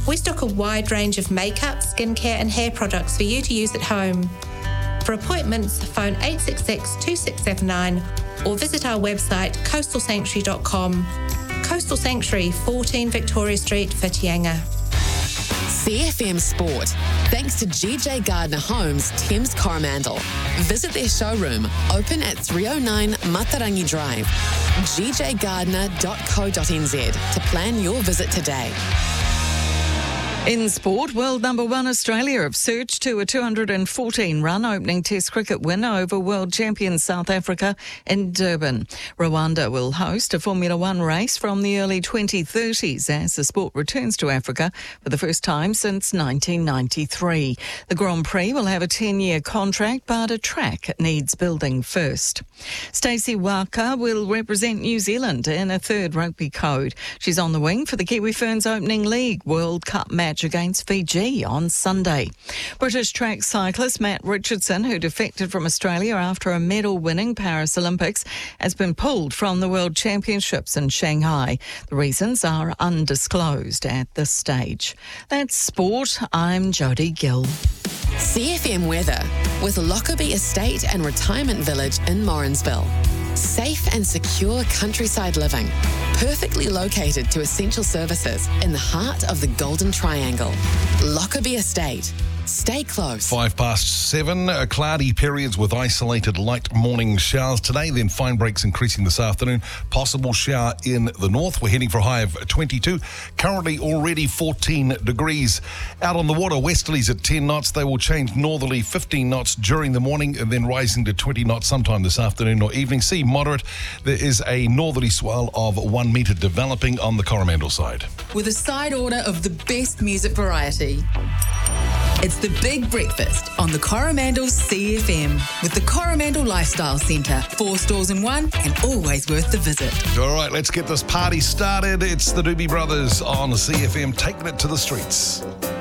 We stock a wide range of makeup, skincare and hair products for you to use at home. For appointments, phone 866 2679 or visit our website coastalsanctuary.com. Coastal Sanctuary, 14 Victoria Street, Whitianga. CFM Sport, thanks to GJ Gardner Homes, Thames Coromandel. Visit their showroom, open at 309 Matarangi Drive. gjgardner.co.nz to plan your visit today. In sport, world number one Australia have surged to a 214-run opening Test cricket win over world champion South Africa in Durban. Rwanda will host a Formula One race from the early 2030s as the sport returns to Africa for the first time since 1993. The Grand Prix will have a 10-year contract, but a track needs building first. Stacey Waka will represent New Zealand in a third rugby code. She's on the wing for the Kiwi Ferns Opening League World Cup match against Fiji on Sunday. British track cyclist Matt Richardson, who defected from Australia after a medal-winning Paris Olympics, has been pulled from the World Championships in Shanghai. The reasons are undisclosed at this stage. That's sport. I'm Jodie Gill. CFM weather with Lockerbie Estate and Retirement Village in Morrinsville. Safe and secure countryside living, perfectly located to essential services in the heart of the Golden Triangle. Lockerbie Estate. Stay close. 7:05, cloudy periods with isolated light morning showers today, then fine breaks increasing this afternoon. Possible shower in the north. We're heading for a high of 22. Currently already 14 degrees. Out on the water, westerlies at 10 knots. They will change northerly 15 knots during the morning and then rising to 20 knots sometime this afternoon or evening. Sea moderate. There is a northerly swell of 1 metre developing on the Coromandel side. With a side order of the best music variety. It's the Big Breakfast on the Coromandel's CFM with the Coromandel Lifestyle Centre. 4 stores in one and always worth the visit. All right, let's get this party started. It's the Doobie Brothers on CFM taking it to the streets.